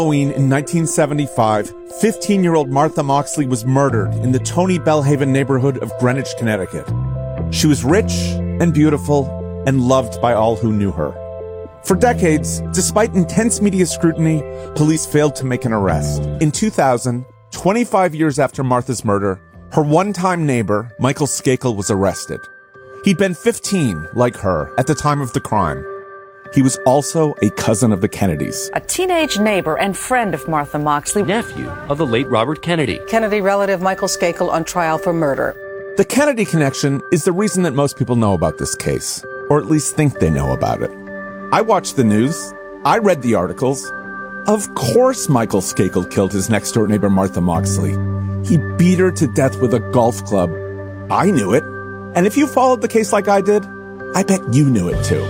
Halloween in 1975, 15-year-old Martha Moxley was murdered in the Tony Bellhaven neighborhood of Greenwich, Connecticut. She was rich and beautiful and loved by all who knew her. For decades, despite intense media scrutiny, police failed to make an arrest. In 2000, 25 years after Martha's murder, her one-time neighbor, Michael Skakel, was arrested. He'd been 15, like her, at the time of the crime. He was also a cousin of the Kennedys. A teenage neighbor and friend of Martha Moxley. Nephew of the late Robert Kennedy. Kennedy relative Michael Skakel on trial for murder. The Kennedy connection is the reason that most people know about this case, or at least think they know about it. I watched the news. I read the articles. Of course Michael Skakel killed his next-door neighbor Martha Moxley. He beat her to death with a golf club. I knew it. And if you followed the case like I did, I bet you knew it too.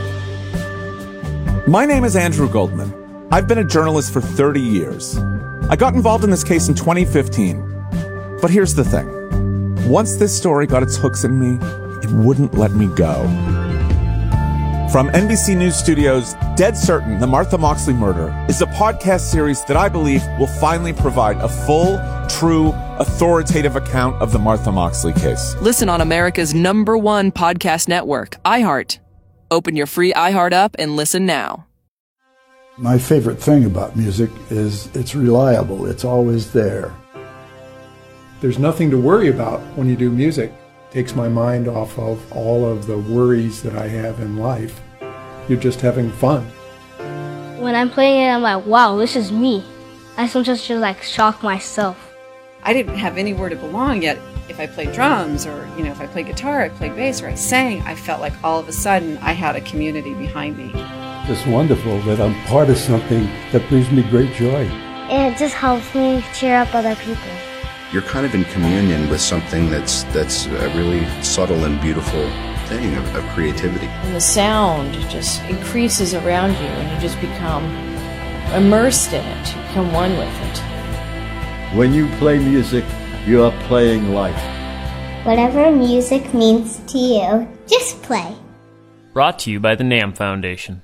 My name is Andrew Goldman. I've been a journalist for 30 years. I got involved in this case in 2015. But here's the thing. Once this story got its hooks in me, it wouldn't let me go. From NBC News Studios, Dead Certain, The Martha Moxley Murder is a podcast series that I believe will finally provide a full, true, authoritative account of the Martha Moxley case. Listen on America's #1 podcast network, iHeart. Open your free iHeart app and listen now. My favorite thing about music is it's reliable. It's always there. There's nothing to worry about when you do music. It takes my mind off of all of the worries that I have in life. You're just having fun. When I'm playing it, I'm like, wow, this is me. I sometimes just like shock myself. I didn't have anywhere to belong yet. If I played drums or, if I played guitar, I played bass, or I sang, I felt like all of a sudden I had a community behind me. It's wonderful that I'm part of something that brings me great joy. And it just helps me cheer up other people. You're kind of in communion with something that's a really subtle and beautiful thing of creativity. And the sound just increases around you and you just become immersed in it. You become one with it. When you play music, you are playing life. Whatever music means to you, just play. Brought to you by the NAMM Foundation.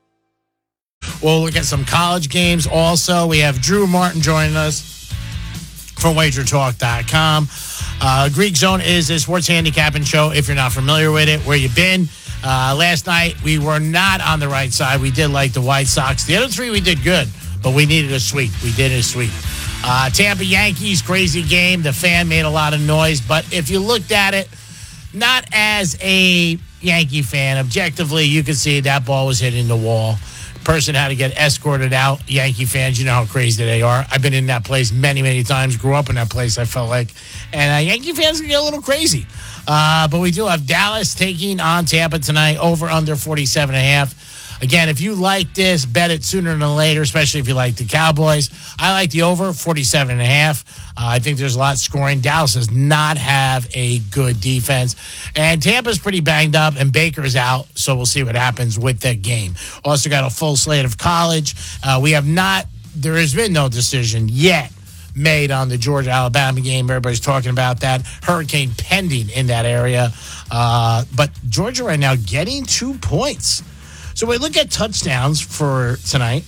We'll look at some college games also. We have Drew Martin joining us from WagerTalk.com. Greek Zone is a sports handicapping show. If you're not familiar with it, where you been? Last night, we were not on the right side. We did like the White Sox. The other three, we did good, but we needed a sweep. We did a sweep. Tampa Yankees, crazy game. The fan made a lot of noise, but if you looked at it, not as a Yankee fan, objectively, you could see that ball was hitting the wall. Person had to get escorted out. Yankee fans, you know how crazy they are. I've been in that place many, many times. Grew up in that place, I felt like. And Yankee fans can get a little crazy. But we do have Dallas taking on Tampa tonight, over under 47.5. Again, if you like this, bet it sooner than later, especially if you like the Cowboys. I like the over, 47.5. I think there's a lot scoring. Dallas does not have a good defense. And Tampa's pretty banged up, and Baker's out, so we'll see what happens with that game. Also got a full slate of college. There has been no decision yet made on the Georgia-Alabama game. Everybody's talking about that. Hurricane pending in that area. But Georgia right now getting 2 points. So we look at touchdowns for tonight.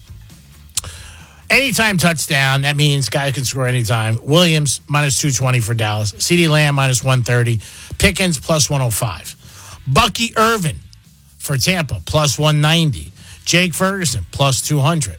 Anytime touchdown, that means guy can score anytime. Williams, minus 220 for Dallas. CeeDee Lamb, minus 130. Pickens, plus 105. Bucky Irvin for Tampa, plus 190. Jake Ferguson, plus 200.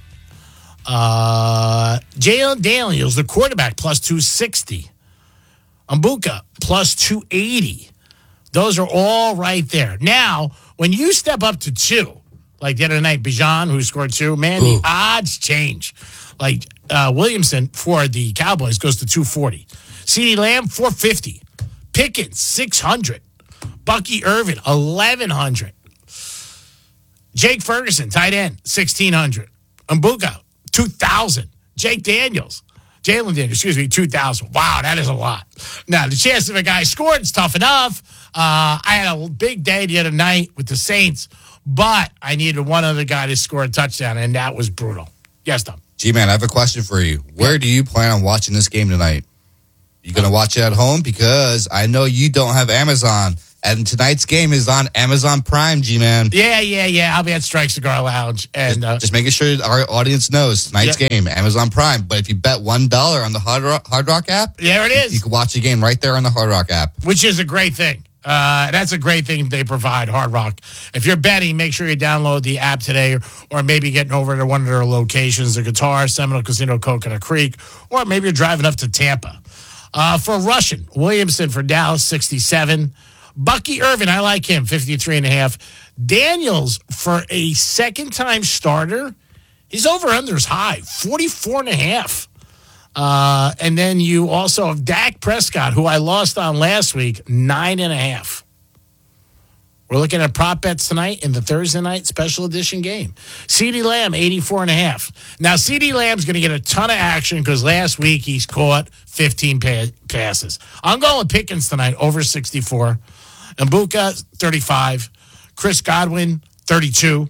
Jalen Daniels, the quarterback, plus 260. Mbuka, plus 280. Those are all right there. Now, when you step up to 2, like the other night, Bijan, who scored 2, man, the odds change. Like Williamson for the Cowboys goes to 240. CeeDee Lamb, 450. Pickens, 600. Bucky Irvin, 1,100. Jake Ferguson, tight end, 1,600. Mbuka, 2,000. Jalen Daniels, 2,000. Wow, that is a lot. Now, the chance of a guy scoring is tough enough. I had a big day the other night with the Saints, but I needed one other guy to score a touchdown, and that was brutal. Yes, Tom. G-Man, I have a question for you. Where do you plan on watching this game tonight? You going to watch it at home? Because I know you don't have Amazon And tonight's game is on Amazon Prime, G-Man. Yeah. I'll be at Strike Cigar Lounge. And just making sure our audience knows tonight's game, Amazon Prime. But if you bet $1 on the Hard Rock app, there it is. You can watch the game right there on the Hard Rock app. Which is a great thing. That's a great thing they provide, Hard Rock. If you're betting, make sure you download the app today, or maybe getting over to one of their locations, the Guitar, Seminole Casino, Coconut Creek, or maybe you're driving up to Tampa. For Russian, Williamson for Dallas, 67. Bucky Irvin, I like him, 53.5. Daniels for a second-time starter, his over-under's high, 44.5. And then you also have Dak Prescott, who I lost on last week, 9.5. We're looking at prop bets tonight in the Thursday night special edition game. CeeDee Lamb, 84.5. Now, CeeDee Lamb's going to get a ton of action because last week he's caught 15 passes. I'm going with Pickens tonight, over 64. Mbuka, 35. Chris Godwin, 32.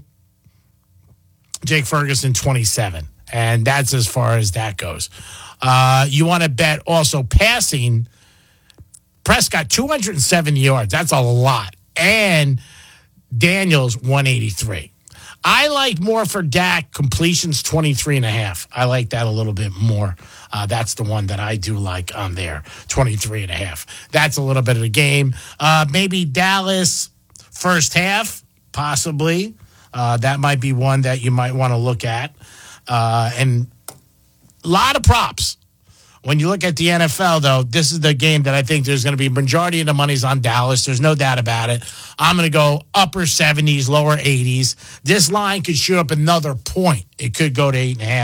Jake Ferguson, 27. And that's as far as that goes. You want to bet also passing. Prescott, 207 yards. That's a lot. And Daniels, 183. I like more for Dak. Completions, 23.5. I like that a little bit more. That's the one that I do like on there, 23.5. That's a little bit of the game. Maybe Dallas first half, possibly. That might be one that you might want to look at. And a lot of props. When you look at the NFL, though, this is the game that I think there's going to be majority of the money's on Dallas. There's no doubt about it. I'm going to go upper 70s, lower 80s. This line could shoot up another point. It could go to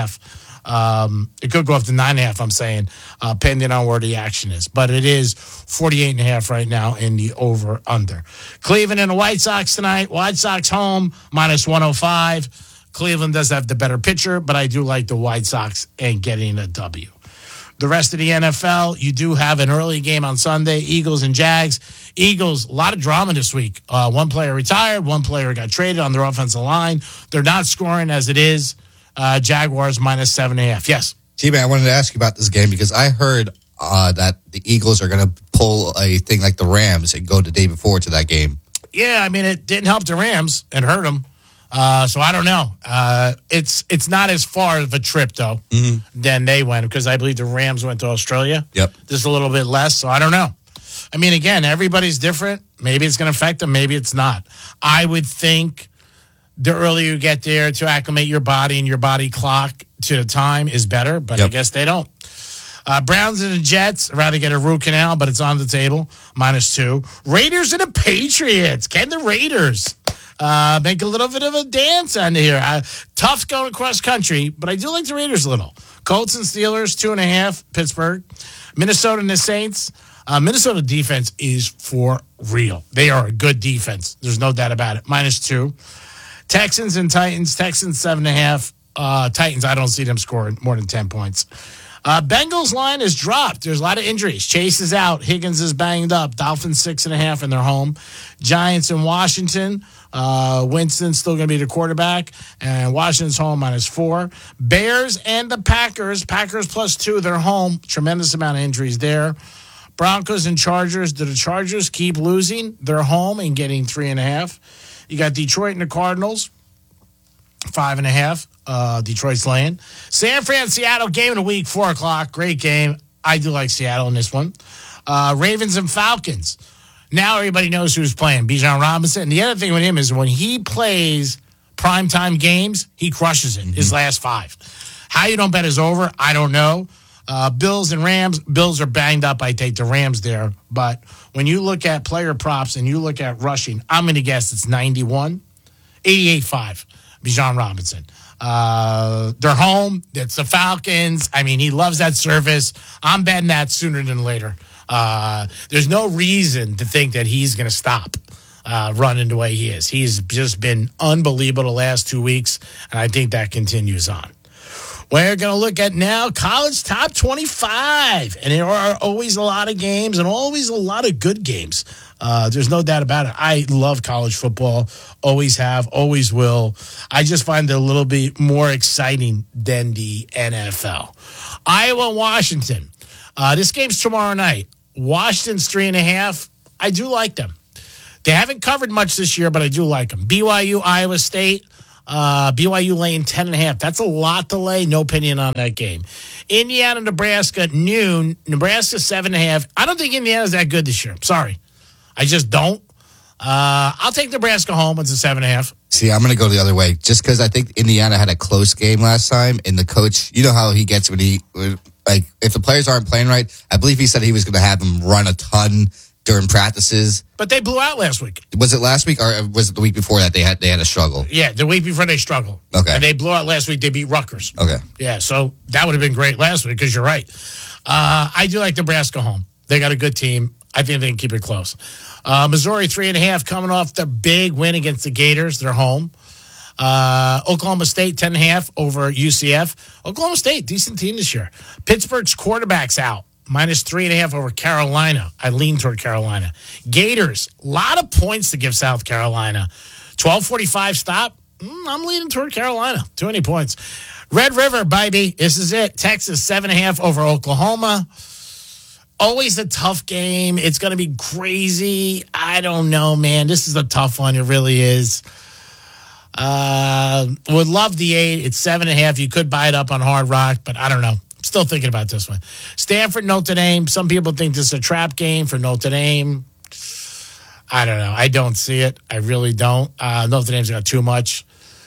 8.5. It could go up to 9.5, I'm saying, depending on where the action is. But it is 48.5 right now in the over-under. Cleveland and the White Sox tonight. White Sox home, minus 105. Cleveland does have the better pitcher, but I do like the White Sox and getting a W. The rest of the NFL, you do have an early game on Sunday, Eagles and Jags. Eagles, a lot of drama this week. One player retired, one player got traded on their offensive line. They're not scoring as it is. Jaguars minus 7.5. Yes. G-Man, I wanted to ask you about this game because I heard that the Eagles are going to pull a thing like the Rams and go the day before to that game. Yeah, I mean, it didn't help the Rams and hurt them. So I don't know. It's not as far of a trip, though, than they went, because I believe the Rams went to Australia. Yep. Just a little bit less, so I don't know. I mean, again, everybody's different. Maybe it's going to affect them. Maybe it's not. I would think the earlier you get there to acclimate your body and your body clock to the time is better, but I guess they don't. Browns and the Jets, I'd rather get a root canal, but it's on the table, minus 2. Raiders and the Patriots. Can the Raiders make a little bit of a dance on here? Tough going across country, but I do like the Raiders a little. Colts and Steelers, 2.5, Pittsburgh. Minnesota and the Saints. Minnesota defense is for real. They are a good defense. There's no doubt about it. Minus 2. Texans and Titans. Texans, 7.5. Titans, I don't see them scoring more than 10 points. Bengals line is dropped. There's a lot of injuries. Chase is out. Higgins is banged up. Dolphins 6.5 in their home. Giants in Washington. Winston's still going to be the quarterback. And Washington's home, minus 4. Bears and the Packers. Packers plus 2. They're home. Tremendous amount of injuries there. Broncos and Chargers. Do the Chargers keep losing? They're home and getting 3.5. You got Detroit and the Cardinals. 5.5. Detroit's laying. San Fran, Seattle, game of the week, 4 o'clock. Great game. I do like Seattle in this one. Ravens and Falcons. Now everybody knows who's playing. Bijan Robinson. And the other thing with him is when he plays primetime games, he crushes it. His last 5. How you don't bet is over, I don't know. Bills and Rams. Bills are banged up. I take the Rams there. But when you look at player props and you look at rushing, I'm going to guess it's 91. 88.5. Bijan Robinson. They're home. It's the Falcons. I mean, he loves that service. I'm betting that sooner than later. There's no reason to think that he's going to stop running the way he is. He's just been unbelievable the last 2 weeks, and I think that continues on. We're going to look at now college top 25. And there are always a lot of games and always a lot of good games. There's no doubt about it. I love college football. Always have, always will. I just find it a little bit more exciting than the NFL. Iowa, Washington. This game's tomorrow night. Washington's 3.5. I do like them. They haven't covered much this year, but I do like them. BYU, Iowa State. BYU laying 10.5. That's a lot to lay. No opinion on that game. Indiana, Nebraska, noon. Nebraska, 7.5. I don't think Indiana's that good this year. Sorry. I just don't. I'll take Nebraska home. It's a 7.5. See, I'm going to go the other way just because I think Indiana had a close game last time, and the coach, you know how he gets when if the players aren't playing right, I believe he said he was going to have them run a ton during practices. But they blew out last week. Was it last week or was it the week before that they had a struggle? Yeah, the week before they struggled. Okay. And they blew out last week. They beat Rutgers. Okay. Yeah, so that would have been great last week because you're right. I do like Nebraska home. They got a good team. I think they can keep it close. Missouri, 3.5, coming off the big win against the Gators. They're home. Oklahoma State, 10.5 over UCF. Oklahoma State, decent team this year. Pittsburgh's quarterback's out. -3.5 over Carolina. I lean toward Carolina. Gators, a lot of points to give South Carolina. 12:45 stop. I'm leaning toward Carolina. Too many points. Red River, baby. This is it. Texas, 7.5 over Oklahoma. Always a tough game. It's going to be crazy. I don't know, man. This is a tough one. It really is. Would love the 8. It's 7.5. You could buy it up on Hard Rock, but I don't know. Still thinking about this one. Stanford, Notre Dame. Some people think this is a trap game for Notre Dame. I don't know. I don't see it. I really don't. Notre Dame's got too much.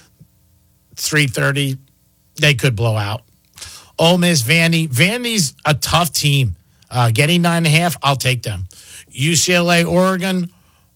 3:30. They could blow out. Ole Miss, Vandy. Vandy's a tough team. Getting 9.5, I'll take them. UCLA, Oregon.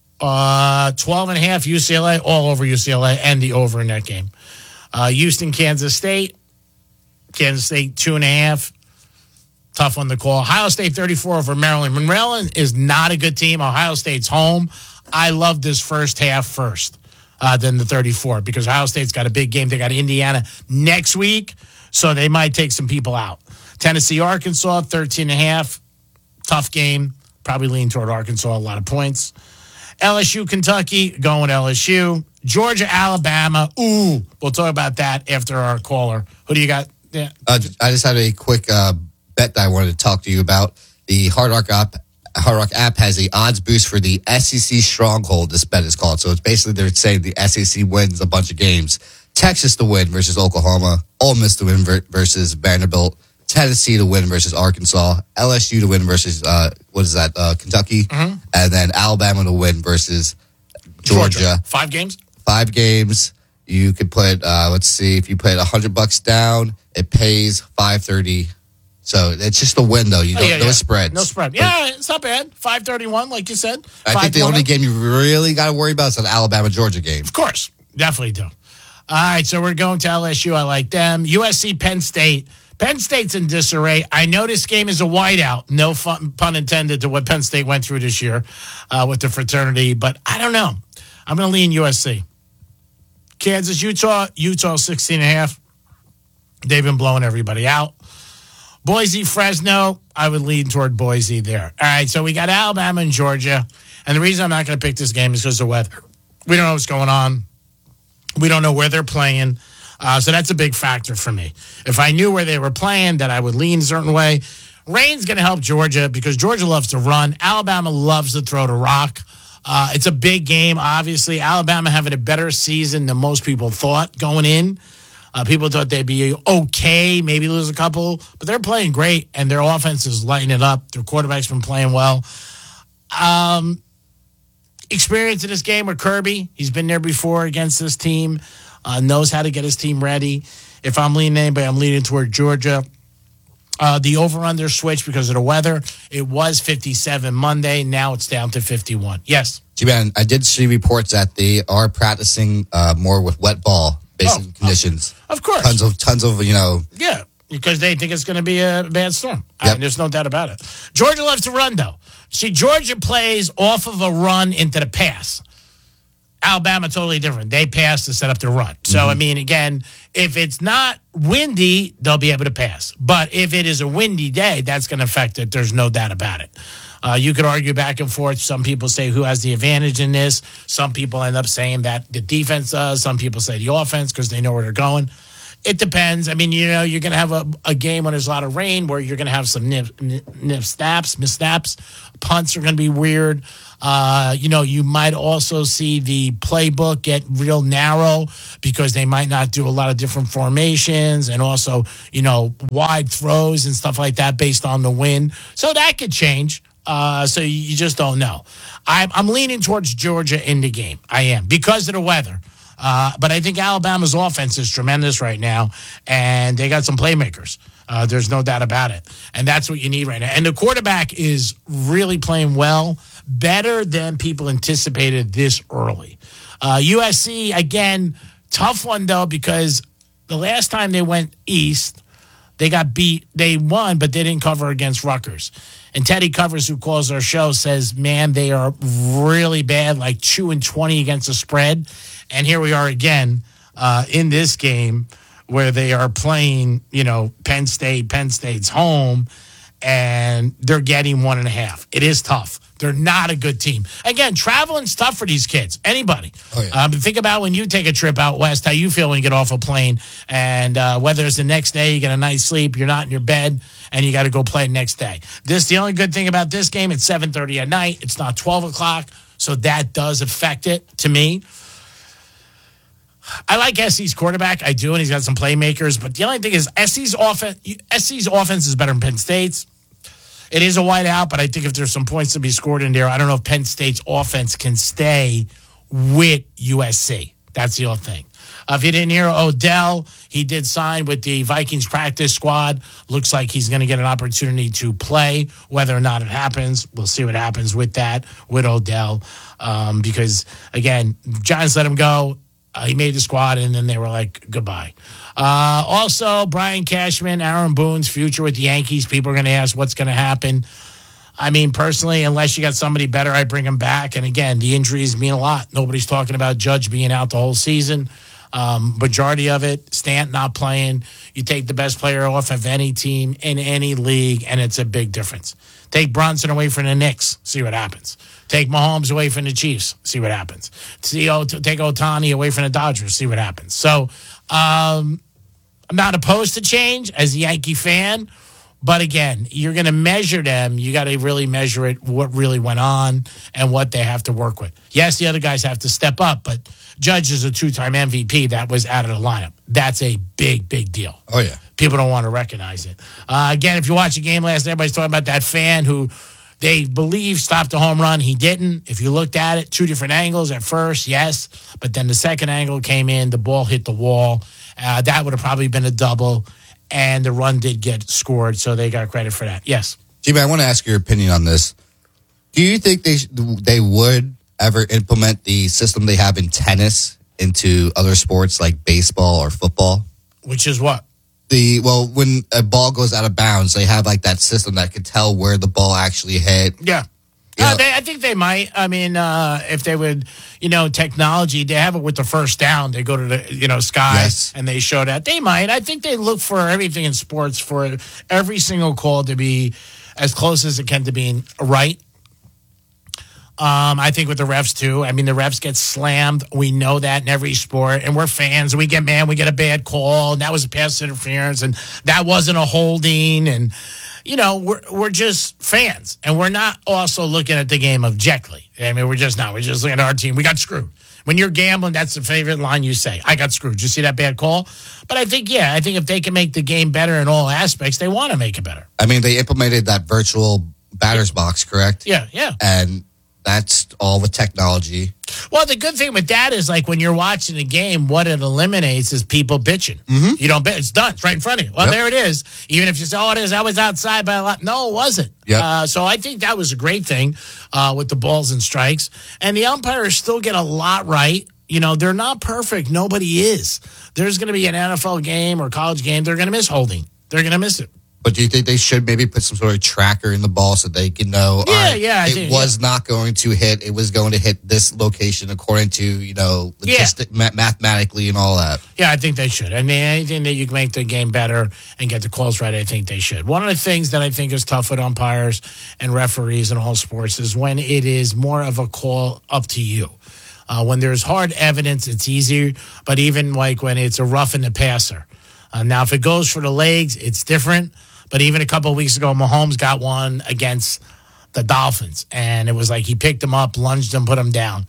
12.5, UCLA. All over UCLA and the over in that game. Houston, Kansas State. Kansas State, 2.5. Tough one to call. Ohio State, 34 over Maryland. Maryland is not a good team. Ohio State's home. I love this first half first than the 34 because Ohio State's got a big game. They got Indiana next week, so they might take some people out. Tennessee, Arkansas, 13.5. Tough game. Probably lean toward Arkansas. A lot of points. LSU, Kentucky, going LSU. Georgia, Alabama. Ooh, we'll talk about that after our caller. Who do you got? Yeah. I just had a quick bet that I wanted to talk to you about. The Hard Rock app has the odds boost for the SEC Stronghold, this bet is called. So it's basically they're saying the SEC wins a bunch of games. Texas to win versus Oklahoma. Ole Miss to win versus Vanderbilt. Tennessee to win versus Arkansas. LSU to win versus, Kentucky. Mm-hmm. And then Alabama to win versus Georgia. 5 games? 5 games. You could put, let's see, if you put $100 down, it pays $5.30. So it's just a win, though. No spreads. No spread. Yeah, it's not bad. $5.31, like you said. I think the only game you really got to worry about is an Alabama-Georgia game. Of course. Definitely do. All right, so we're going to LSU. I like them. USC, Penn State. Penn State's in disarray. I know this game is a whiteout. No pun intended to what Penn State went through this year with the fraternity. But I don't know. I'm going to lean USC. Kansas, Utah 16.5. They've been blowing everybody out. Boise, Fresno, I would lean toward Boise there. All right, so we got Alabama and Georgia. And the reason I'm not going to pick this game is because of the weather. We don't know what's going on. We don't know where they're playing. So that's a big factor for me. If I knew where they were playing, that I would lean a certain way. Rain's going to help Georgia because Georgia loves to run. Alabama loves to throw the rock. It's a big game, obviously. Alabama having a better season than most people thought going in. People thought they'd be okay, maybe lose a couple, but they're playing great, and their offense is lighting it up. Their quarterback's been playing well. Experience in this game with Kirby. He's been there before against this team, knows how to get his team ready. If I'm leaning anybody, I'm leaning toward Georgia. The over-under switch because of the weather. It was 57 Monday. Now it's down to 51. Yes? G-Man, I did see reports that they are practicing more with wet ball basic conditions. Of course. Tons of, Yeah, because they think it's going to be a bad storm. Yep. There's no doubt about it. Georgia loves to run, though. See, Georgia plays off of a run into the pass. Alabama, totally different. They pass to set up the run. So, I mean, again, if it's not windy, they'll be able to pass. But if it is a windy day, that's going to affect it. There's no doubt about it. You could argue back and forth. Some people say who has the advantage in this. Some people end up saying that the defense does. Some people say the offense because they know where they're going. It depends. I mean, you're going to have a game when there's a lot of rain where you're going to have some missteps. Punts are going to be weird. You might also see the playbook get real narrow because they might not do a lot of different formations and also, wide throws and stuff like that based on the wind. So that could change. So you just don't know. I'm leaning towards Georgia in the game. I am because of the weather. But I think Alabama's offense is tremendous right now, and they got some playmakers. There's no doubt about it. And that's what you need right now. And the quarterback is really playing well, better than people anticipated this early. USC, again, tough one, though, because the last time they went east, they got beat. They won, but they didn't cover against Rutgers. And Teddy Covers, who calls our show, says, man, they are really bad, like 2-20 against the spread. And here we are again in this game where they are playing, Penn State. Penn State's home, and they're getting 1.5. It is tough. They're not a good team. Again, traveling's tough for these kids. Anybody. Oh, yeah. Think about when you take a trip out west, how you feel when you get off a plane, and whether it's the next day, you get a nice sleep, you're not in your bed, and you got to go play the next day. The only good thing about this game, it's 7:30 at night. It's not 12 o'clock, so that does affect it to me. I like SC's quarterback. I do, and he's got some playmakers. But the only thing is SC's offense is better than Penn State's. It is a whiteout, but I think if there's some points to be scored in there, I don't know if Penn State's offense can stay with USC. That's the only thing. If you didn't hear Odell, he did sign with the Vikings practice squad. Looks like he's going to get an opportunity to play. Whether or not it happens, we'll see what happens with that, with Odell. Because, again, Giants let him go. He made the squad, and then they were like, goodbye. Also, Brian Cashman, Aaron Boone's future with the Yankees. People are going to ask what's going to happen. I mean, personally, unless you got somebody better, I bring him back. And again, the injuries mean a lot. Nobody's talking about Judge being out the whole season. Majority of it, Stanton not playing. You take the best player off of any team in any league, and it's a big difference. Take Brunson away from the Knicks, see what happens. Take Mahomes away from the Chiefs, see what happens. Take Ohtani away from the Dodgers, see what happens. So I'm not opposed to change as a Yankee fan, but again, you're going to measure them. You got to really measure it, what really went on and what they have to work with. Yes, the other guys have to step up, but Judge is a 2-time MVP that was out of the lineup. That's a big, big deal. Oh, yeah. People don't want to recognize it. Again, if you watch a game last night, everybody's talking about that fan who they believe stopped a home run. He didn't. If you looked at it, two different angles at first, yes. But then the second angle came in, the ball hit the wall. That would have probably been a double, and the run did get scored, so they got credit for that. Yes. Jimmy, I want to ask your opinion on this. Do you think they would ever implement the system they have in tennis into other sports like baseball or football? Which is what? When a ball goes out of bounds, they have like that system that could tell where the ball actually hit. Yeah. I think they might. I mean, if they would, technology, they have it with the first down. They go to the, sky, yes, and they show that. They might. I think they look for everything in sports for every single call to be as close as it can to being right. I think with the refs, too. I mean, the refs get slammed. We know that in every sport. And we're fans. We get mad. We get a bad call. And that was a pass interference. And that wasn't a holding. And, we're just fans. And we're not also looking at the game objectively. I mean, we're just not. We're just looking at our team. We got screwed. When you're gambling, that's the favorite line you say. I got screwed. Did you see that bad call? But I think if they can make the game better in all aspects, they want to make it better. I mean, they implemented that virtual batter's box, correct? Yeah. And that's all with technology. Well, the good thing with that is, like, when you're watching the game, what it eliminates is people bitching. Mm-hmm. You don't bitch. It's done. It's right in front of you. Well, There it is. Even if you say, it is. I was outside by a lot. No, it wasn't. Yep. So I think that was a great thing with the balls and strikes. And the umpires still get a lot right. They're not perfect. Nobody is. There's going to be an NFL game or college game. They're going to miss holding. They're going to miss it. But do you think they should maybe put some sort of tracker in the ball so they can know? It was not going to hit. It was going to hit this location according to mathematically and all that. Yeah, I think they should. I mean, anything that you can make the game better and get the calls right, I think they should. One of the things that I think is tough with umpires and referees in all sports is when it is more of a call up to you. When there's hard evidence, it's easier. But even like when it's a roughing the passer. Now, if it goes for the legs, it's different. But even a couple of weeks ago, Mahomes got one against the Dolphins. And it was like he picked him up, lunged him, put him down.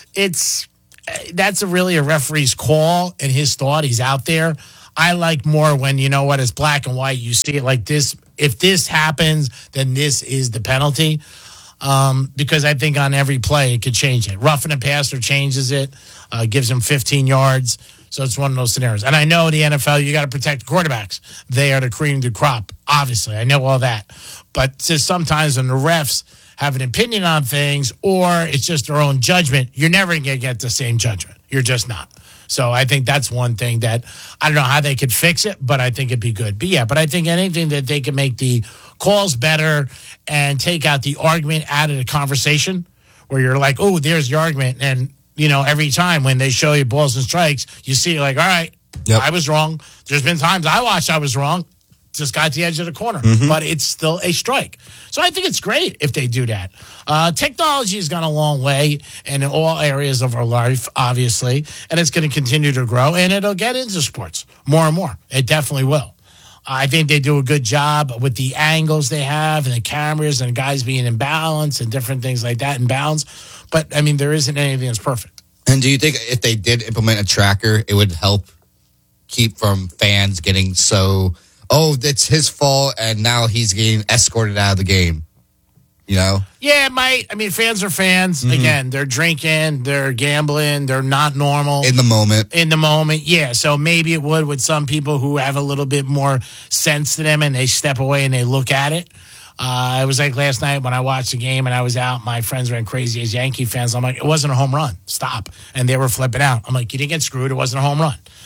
That's really a referee's call and his thought. He's out there. I like more when, you know what, it's black and white. You see it like this. If this happens, then this is the penalty. Because I think on every play it could change it. Roughing the passer changes it, gives him 15 yards. So it's one of those scenarios. And I know the NFL, you got to protect the quarterbacks. They are the cream of the crop, obviously. I know all that. But just sometimes when the refs have an opinion on things or it's just their own judgment, you're never going to get the same judgment. You're just not. So I think that's one thing that I don't know how they could fix it, but I think it'd be good. But yeah, but I think anything that they can make the calls better and take out the argument out of the conversation where you're like, oh, there's the argument. And, you know, every time when they show you balls and strikes, you see like, all right, I was wrong. There's been times I watched I was wrong. Just got to the edge of the corner, but it's still a strike. So I think it's great if they do that. Technology has gone a long way in all areas of our life, obviously, and it's going to continue to grow, and it'll get into sports more and more. It definitely will. I think they do a good job with the angles they have and the cameras and guys being in balance and different things like that in bounds. But, I mean, there isn't anything that's perfect. And do you think if they did implement a tracker, it would help keep from fans getting so... oh, it's his fault, and now he's getting escorted out of the game, you know? Yeah, it might. I mean, fans are fans. Again, they're drinking, they're gambling, they're not normal. In the moment, yeah. So maybe it would with some people who have a little bit more sense to them, and they step away and they look at it. It was like last night when I watched the game and I was out, my friends went crazy as Yankee fans. I'm like, it wasn't a home run. Stop. And they were flipping out. I'm like, you didn't get screwed. It wasn't a home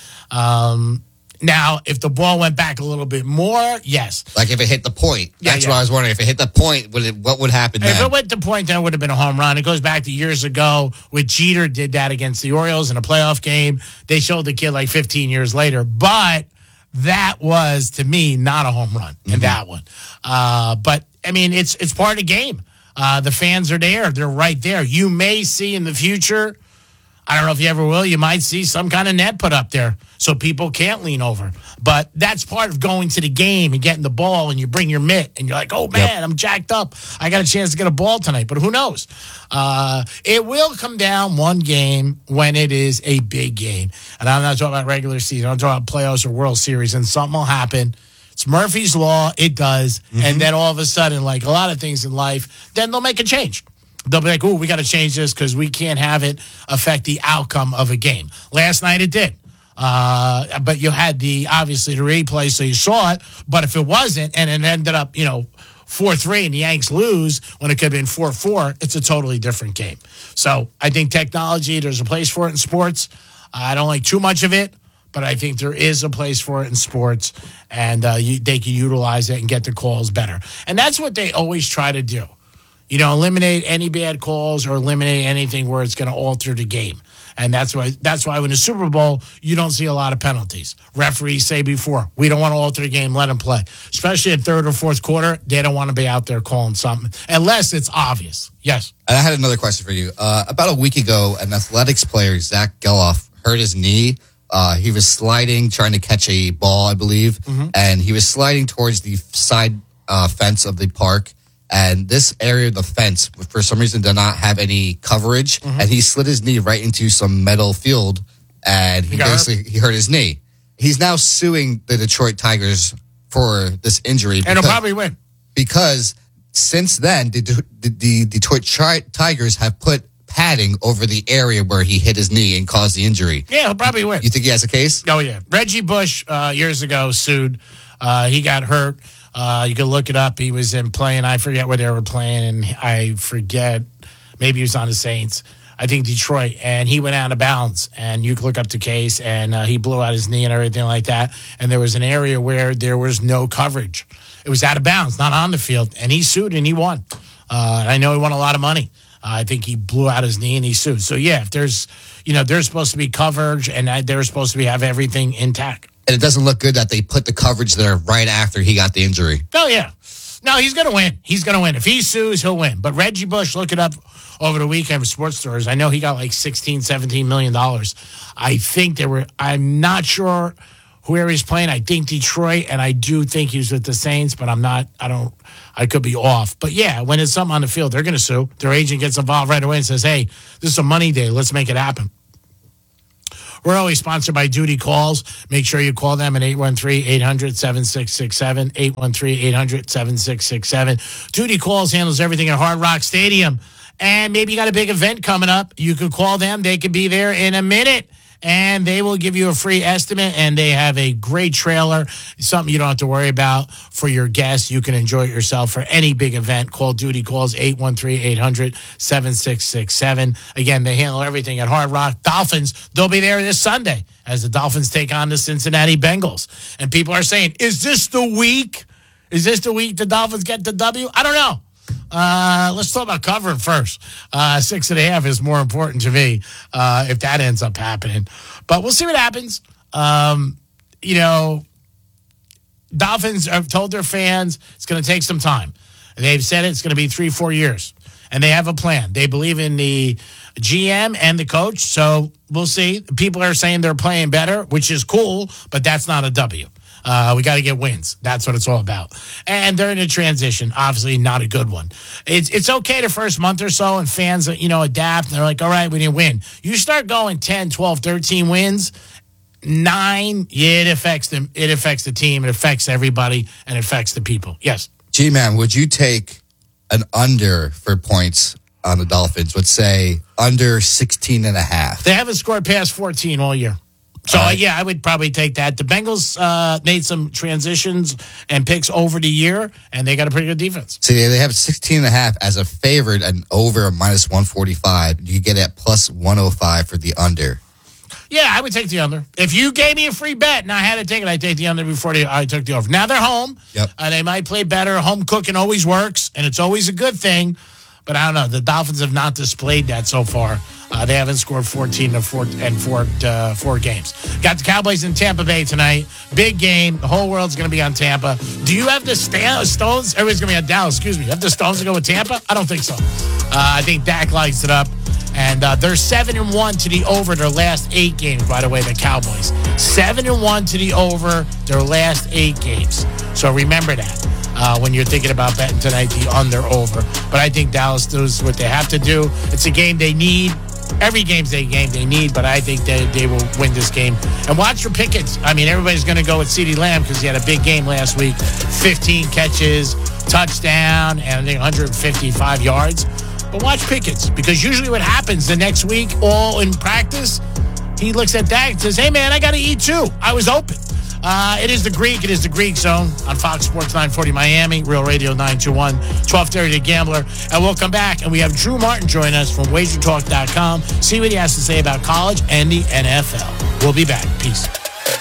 run. Now, if the ball went back a little bit more, yes. Like if it hit the point. That's what I was wondering. If it hit the point, what would happen then? If it went to point, then it would have been a home run. It goes back to years ago when Jeter did that against the Orioles in a playoff game. They showed the kid like 15 years later. But that was, to me, not a home run in that one. But, I mean, it's part of the game. The fans are there. They're right there. You may see in the future, I don't know if you ever will, you might see some kind of net put up there so people can't lean over. But that's part of going to the game and getting the ball, and you bring your mitt, and you're like, oh, man, I'm jacked up. I got a chance to get a ball tonight. But who knows? It will come down one game when it is a big game. And I'm not talking about regular season. I'm talking about playoffs or World Series, and something will happen. It's Murphy's Law. It does. And then all of a sudden, like a lot of things in life, then they'll make a change. They'll be like, oh, we got to change this because we can't have it affect the outcome of a game. Last night it did. But you had obviously the replay, so you saw it. But if it wasn't and it ended up, 4-3 and the Yanks lose when it could have been 4-4, it's a totally different game. So I think technology, there's a place for it in sports. I don't like too much of it, but I think there is a place for it in sports, and they can utilize it and get the calls better. And that's what they always try to do. Eliminate any bad calls or eliminate anything where it's going to alter the game. And that's why when the Super Bowl, you don't see a lot of penalties. Referees say before, we don't want to alter the game, let them play. Especially in third or fourth quarter, they don't want to be out there calling something unless it's obvious. Yes. And I had another question for you. About a week ago, an athletics player, Zach Geloff, hurt his knee. He was sliding, trying to catch a ball, I believe. And he was sliding towards the side fence of the park. And this area of the fence, for some reason, did not have any coverage. And he slid his knee right into some metal field. And he hurt his knee. He's now suing the Detroit Tigers for this injury. And he'll probably win. Because since then, the Detroit Tigers have put padding over the area where he hit his knee and caused the injury. Yeah, he'll probably win. You think he has a case? Oh, yeah. Reggie Bush, years ago, sued. He got hurt. You can look it up. He was playing, I forget where they were playing, and I forget, maybe he was on the Saints, I think Detroit, and he went out of bounds, and you can look up the case, and he blew out his knee and everything like that, and there was an area where there was no coverage. It was out of bounds, not on the field, and he sued and he won. I know he won a lot of money. I think he blew out his knee and he sued. So, yeah, if there's supposed to be coverage, and they're supposed to have everything intact. And it doesn't look good that they put the coverage there right after he got the injury. Oh, yeah. No, he's going to win. He's going to win. If he sues, he'll win. But Reggie Bush, look it up over the weekend for Sports Stores. I know he got like $16, $17 million. I think I'm not sure where he's playing. I think Detroit, and I do think he's with the Saints, but I could be off. But yeah, when it's something on the field, they're going to sue. Their agent gets involved right away and says, hey, this is a money day. Let's make it happen. We're always sponsored by Duty Calls. Make sure you call them at 813-800-7667, 813-800-7667. Duty Calls handles everything at Hard Rock Stadium. And maybe you got a big event coming up. You could call them. They could be there in a minute. And they will give you a free estimate, and they have a great trailer, something you don't have to worry about for your guests. You can enjoy it yourself for any big event. Call Duty Calls, 813-800-7667. Again, they handle everything at Hard Rock. Dolphins, they'll be there this Sunday as the Dolphins take on the Cincinnati Bengals. And people are saying, is this the week? Is this the week the Dolphins get the W? I don't know. Let's talk about covering first. 6.5 is more important to me if that ends up happening. But we'll see what happens. Dolphins have told their fans it's going to take some time. They've said it's going to be 3-4 years. And they have a plan. They believe in the GM and the coach. So we'll see. People are saying they're playing better, which is cool, but that's not a W. We got to get wins. That's what it's all about. And they're in a transition. Obviously, not a good one. It's okay the first month or so, and fans, adapt. And they're like, all right, we didn't win. You start going 10, 12, 13 wins, 9, it affects them. It affects the team. It affects everybody, and it affects the people. Yes. G-Man, would you take an under for points on the Dolphins? Let's say under 16.5. They haven't scored past 14 all year. So, I would probably take that. The Bengals made some transitions and picks over the year, and they got a pretty good defense. See, they have 16.5 as a favorite and over a minus 145. You get at plus 105 for the under. Yeah, I would take the under. If you gave me a free bet and I had to take it, I'd take the under before I took the over. Now they're home. Yep. They might play better. Home cooking always works, and it's always a good thing. But I don't know. The Dolphins have not displayed that so far. They haven't scored 14 in 4 games. Got the Cowboys in Tampa Bay tonight. Big game. The whole world's going to be on Tampa. Do you have the Stones? Everybody's going to be on Dallas. Excuse me. You have the Stones to go with Tampa? I don't think so. I think Dak lights it up. And they're 7-1 to the over their last 8 games, by the way, the Cowboys. 7-1 to the over their last 8 games. So remember that. When you're thinking about betting tonight, the under-over. But I think Dallas does what they have to do. It's a game they need. Every game's a game they need, but I think they will win this game. And watch for Pickens. I mean, everybody's going to go with CeeDee Lamb because he had a big game last week. 15 catches, touchdown, and I think 155 yards. But watch Pickens, because usually what happens the next week, all in practice, he looks at that and says, hey, man, I got to eat too. I was open. It is the Greek Zone on Fox Sports 940 Miami, Real Radio 921, 1230 The Gambler. And we'll come back, and we have Drew Martin join us from WagerTalk.com. See what he has to say about college and the NFL. We'll be back. Peace.